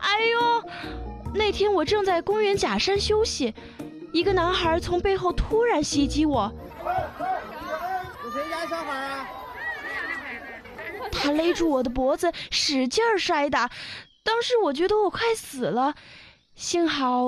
哎呦！那天我正在公园假山休息，一个男孩从背后突然袭击我。 是谁家小孩啊？ 他勒住我的脖子，使劲摔打。当时我觉得我快死了，幸好